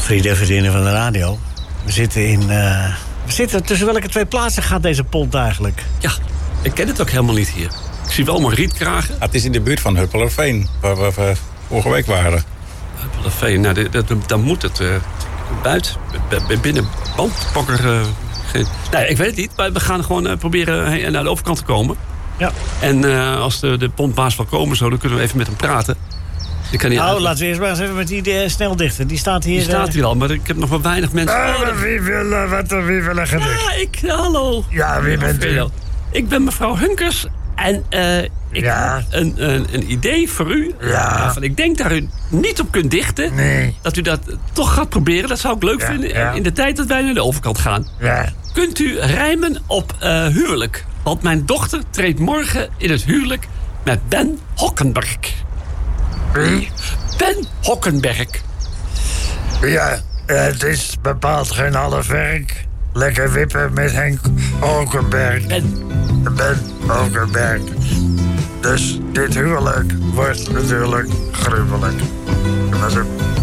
Vrienden en vriendinnen van de radio. We zitten tussen welke twee plaatsen gaat deze pont eigenlijk? Ja, ik ken het ook helemaal niet hier. Ik zie wel allemaal rietkragen. Het is in de buurt van Huppelerveen, waar we vorige week waren. Huppelerveen, nou, dan moet het buiten, binnen bandpakker. Nee, ik weet het niet, maar we gaan gewoon proberen naar de overkant te komen. Ja. En als de pontbaas wil komen, dan kunnen we even met hem praten. Laten we eerst maar eens even met die sneldichter. Die staat hier. Die staat hier al, maar ik heb nog wel weinig mensen. Wie wil een gedicht? Ja, hallo. Ja, wie bent u? Ik ben mevrouw Hunkers. En ik heb een idee voor u. Ja. Waarvan ik denk dat u niet op kunt dichten. Nee. Dat u dat toch gaat proberen. Dat zou ik leuk vinden. Ja. In de tijd dat wij naar de overkant gaan. Ja. Kunt u rijmen op huwelijk? Want mijn dochter treedt morgen in het huwelijk met Ben Hockenberg. Wie? Ben Hockenberg. Ja, het is bepaald geen half werk. Lekker wippen met Henk Hockenberg. Ben Hockenberg. Dus dit huwelijk wordt natuurlijk gruwelijk.